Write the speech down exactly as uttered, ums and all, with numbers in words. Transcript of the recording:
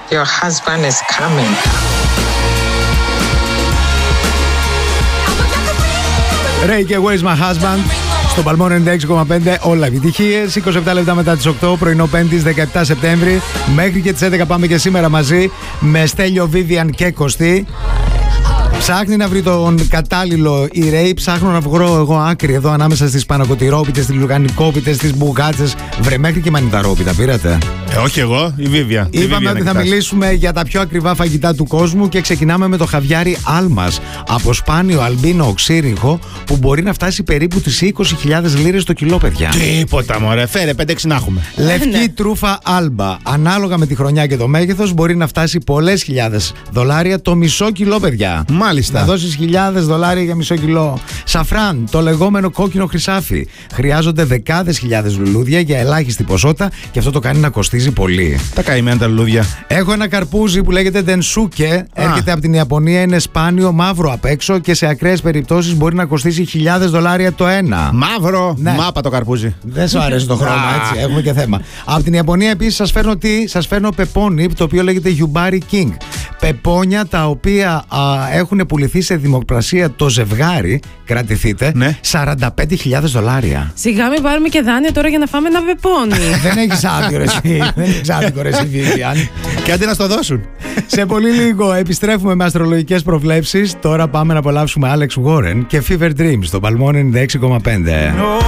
Your husband is coming. Ray και Where's My Husband στο Παλμό ενενήντα έξι κόμμα πέντε, όλα επιτυχίες. είκοσι επτά λεπτά μετά τις οκτώ, πρωινό Πέμπτης δεκαεπτά Σεπτέμβρη. Μέχρι και τις έντεκα πάμε και σήμερα μαζί με Στέλιο, Vivian και Κωστή. Ψάχνει να βρει τον κατάλληλο η Ray. Ψάχνω να βγω εγώ άκρη εδώ ανάμεσα στις πανακοτηρόπιτες, στις λουκανικόπιτες, στις μπουγάτσες. Βρε, μέχρι και μανιταρόπιτα πήρατε. Ε, όχι εγώ, η Vivian. Είπαμε ότι θα μιλήσουμε για τα πιο ακριβά φαγητά του κόσμου και ξεκινάμε με το χαβιάρι Άλμας από σπάνιο αλμπίνο οξύριγχο που μπορεί να φτάσει περίπου τις είκοσι χιλιάδες λίρες το κιλό, παιδιά. Τίποτα, μωρέ, φέρε πέντε έξι να έχουμε. Λευκή τρούφα Άλμπα. Ανάλογα με τη χρονιά και το μέγεθος μπορεί να φτάσει πολλές χιλιάδες δολάρια το μισό κιλό, παιδιά. Μάλιστα. Να δώσεις χιλιάδες δολάρια για μισό κιλό. Σαφράν, το λεγόμενο κόκκινο χρυσάφι. Χρειάζονται δεκάδες χιλιάδες λουλούδια για ελάχιστη ποσότητα και αυτό το κάνει να κοστίζει πολύ. Τα καημένα τα λουλούδια. Έχω ένα καρπούζι που λέγεται Densuke. Έρχεται από την Ιαπωνία, είναι σπάνιο, μαύρο απ' έξω και σε ακραίες περιπτώσεις μπορεί να κοστίσει χιλιάδες δολάρια το ένα. Μαύρο, ναι. Μάπα το καρπούζι. Δεν σου αρέσει το χρώμα, έτσι. Έχουμε και θέμα. Από την Ιαπωνία επίσης σας φέρνω τι, σας φέρνω πεπόνι, το οποίο λέγεται Yubari King. Πεπόνια τα οποία α, έχουν πουληθεί σε δημοπρασία το ζευγάρι, κρατηθείτε, ναι. σαράντα πέντε χιλιάδες δολάρια. Σιγά μην πάρουμε και δάνεια τώρα για να φάμε ένα πεπόνι. Δεν έχεις άδειο ρε εσύ, δεν έχεις άδειο ρε εσύ, Vivian. Και αντί να στο δώσουν. Σε πολύ λίγο επιστρέφουμε με αστρολογικές προβλέψεις. Τώρα πάμε να απολαύσουμε Alex Warren και Fever Dreams στο Παλμό ενενήντα έξι κόμμα πέντε.